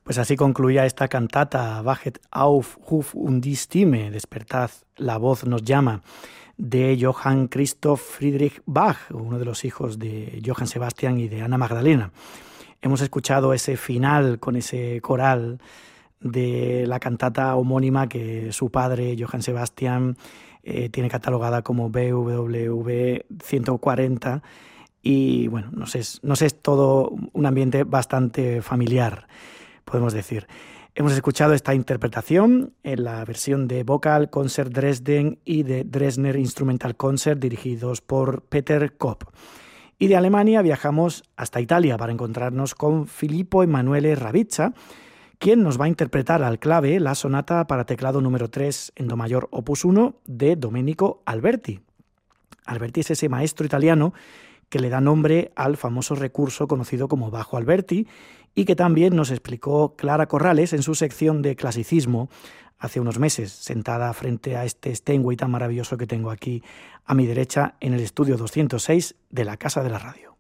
Pues así concluía esta cantata, Wachet auf, ruf und die Stimme, despertad, la voz nos llama, de Johann Christoph Friedrich Bach, uno de los hijos de Johann Sebastian y de Ana Magdalena. Hemos escuchado ese final con ese coral de la cantata homónima que su padre, Johann Sebastian, tiene catalogada como BWV 140, y bueno, nos es todo un ambiente bastante familiar, podemos decir. Hemos escuchado esta interpretación en la versión de Vocal Concert Dresden y de Dresdner Instrumental Concert, dirigidos por Peter Kopp. Y de Alemania viajamos hasta Italia para encontrarnos con Filippo Emanuele Ravizza, quien nos va a interpretar al clave la sonata para teclado número 3 en do mayor opus 1 de Domenico Alberti. Alberti es ese maestro italiano que le da nombre al famoso recurso conocido como bajo Alberti y que también nos explicó Clara Corrales en su sección de clasicismo hace unos meses, sentada frente a este Steinway tan maravilloso que tengo aquí a mi derecha en el estudio 206 de la Casa de la Radio.